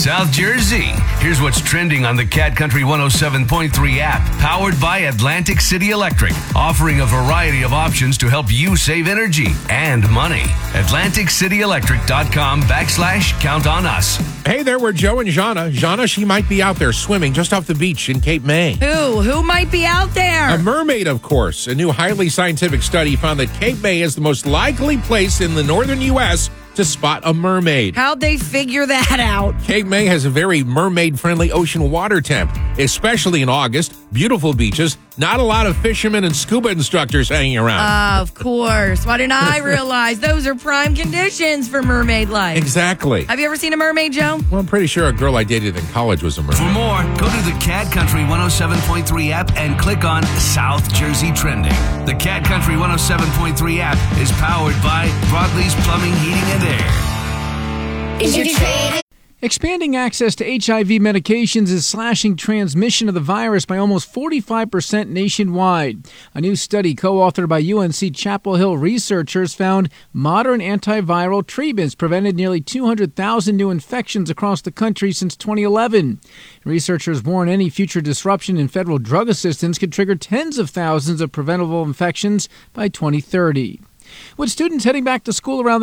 South Jersey. Here's what's trending on the Cat Country 107.3 app, powered by Atlantic City Electric, offering a variety of options to help you save energy and money. AtlanticCityElectric.com/count on us. Hey there, we're Joe and Jana. Jana, she might be out there swimming just off the beach in Cape May. Who might be out there? A mermaid, of course. A new highly scientific study found that Cape May is the most likely place in the northern U.S. to spot a mermaid. How'd they figure that out? Cape May has a very mermaid-friendly ocean water temp, especially in August. Beautiful beaches, not a lot of fishermen and scuba instructors hanging around. Of course. Why didn't I realize those are prime conditions for mermaid life? Exactly. Have you ever seen a mermaid, Joe? Well, I'm pretty sure a girl I dated in college was a mermaid. For more, go to the Cat Country 107.3 app and click on South Jersey Trending. The Cat Country 107.3 app is powered by Broadlee's Plumbing, Heating, and Air. Is your trade? Expanding access to HIV medications is slashing transmission of the virus by almost 45% nationwide. A new study co-authored by UNC Chapel Hill researchers found modern antiviral treatments prevented nearly 200,000 new infections across the country since 2011. Researchers warn any future disruption in federal drug assistance could trigger tens of thousands of preventable infections by 2030. With students heading back to school around